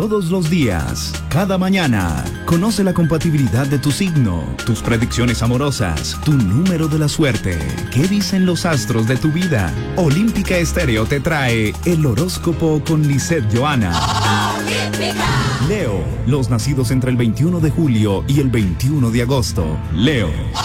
todos los días, cada mañana. Conoce la compatibilidad de tu signo, tus predicciones amorosas, tu número de la suerte. ¿Qué dicen los astros de tu vida? Olímpica Estéreo te trae el horóscopo con Lisette Johanna. Leo, los nacidos entre el 21 de julio y el 21 de agosto. Leo.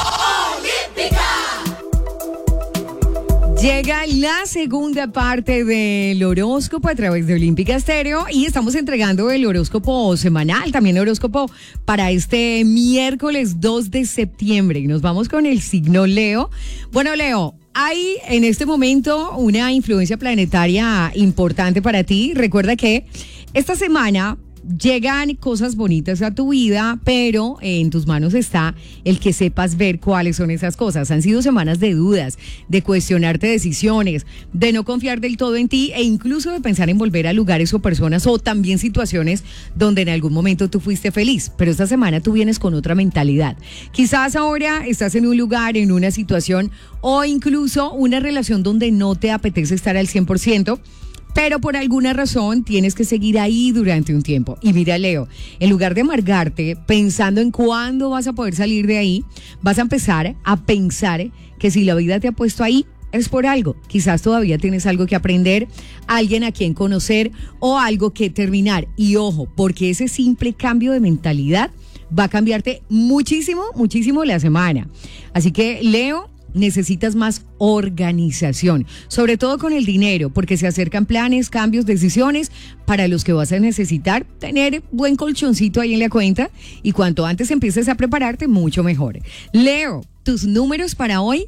Llega la segunda parte del horóscopo a través de Olímpica Estéreo y estamos entregando el horóscopo semanal, también el horóscopo para este miércoles 2 de septiembre. Y nos vamos con el signo Leo. Bueno, Leo, hay en este momento una influencia planetaria importante para ti. Recuerda que esta semana llegan cosas bonitas a tu vida, pero en tus manos está el que sepas ver cuáles son esas cosas. Han sido semanas de dudas, de cuestionarte decisiones, de no confiar del todo en ti e incluso de pensar en volver a lugares o personas o también situaciones donde en algún momento tú fuiste feliz. Pero esta semana tú vienes con otra mentalidad. Quizás ahora estás en un lugar, en una situación o incluso una relación donde no te apetece estar al 100%. Pero por alguna razón tienes que seguir ahí durante un tiempo. Y mira, Leo, en lugar de amargarte pensando en cuándo vas a poder salir de ahí, vas a empezar a pensar que si la vida te ha puesto ahí, es por algo. Quizás todavía tienes algo que aprender, alguien a quien conocer o algo que terminar. Y ojo, porque ese simple cambio de mentalidad va a cambiarte muchísimo, muchísimo la semana. Así que, Leo, necesitas más organización, sobre todo con el dinero, porque se acercan planes, cambios, decisiones para los que vas a necesitar tener buen colchoncito ahí en la cuenta y cuanto antes empieces a prepararte, mucho mejor. Leo, tus números para hoy,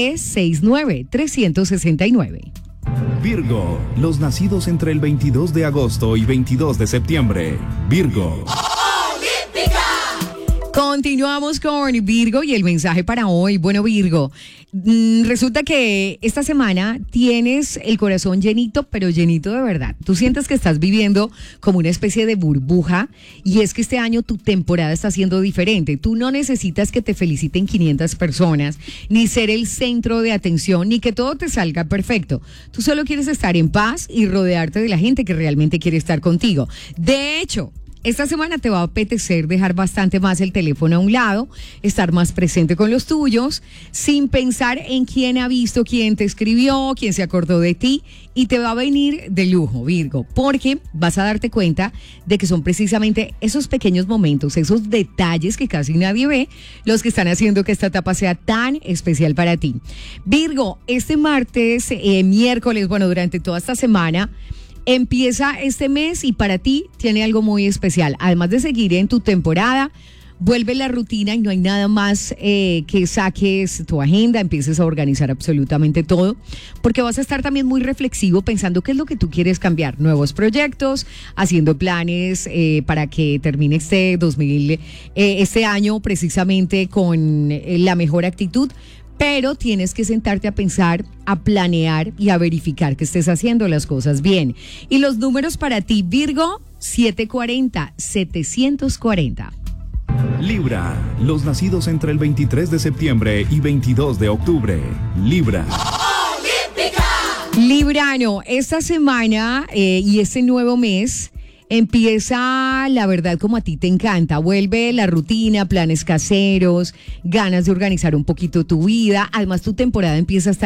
369-369. Virgo, los nacidos entre el 22 de agosto y 22 de septiembre. Virgo. Continuamos con Virgo y el mensaje para hoy. Bueno, Virgo, resulta que esta semana tienes el corazón llenito, pero llenito de verdad. Tú sientes que estás viviendo como una especie de burbuja y es que este año tu temporada está siendo diferente. Tú no necesitas que te feliciten 500 personas, ni ser el centro de atención, ni que todo te salga perfecto. Tú solo quieres estar en paz y rodearte de la gente que realmente quiere estar contigo. De hecho, esta semana te va a apetecer dejar bastante más el teléfono a un lado, estar más presente con los tuyos, sin pensar en quién ha visto, quién te escribió, quién se acordó de ti, y te va a venir de lujo, Virgo, porque vas a darte cuenta de que son precisamente esos pequeños momentos, esos detalles que casi nadie ve, los que están haciendo que esta etapa sea tan especial para ti. Virgo, este martes, miércoles, bueno, durante toda esta semana, empieza este mes y para ti tiene algo muy especial. Además de seguir en tu temporada, vuelve la rutina y no hay nada más que saques tu agenda, empieces a organizar absolutamente todo, porque vas a estar también muy reflexivo pensando qué es lo que tú quieres cambiar, nuevos proyectos, haciendo planes para que termine este año precisamente con la mejor actitud. Pero tienes que sentarte a pensar, a planear y a verificar que estés haciendo las cosas bien. Y los números para ti, Virgo, 740-740. Libra, los nacidos entre el 23 de septiembre y 22 de octubre. Libra. Librano, esta semana y este nuevo mes empieza, la verdad, como a ti te encanta. Vuelve la rutina, planes caseros, ganas de organizar un poquito tu vida. Además, tu temporada empieza a estar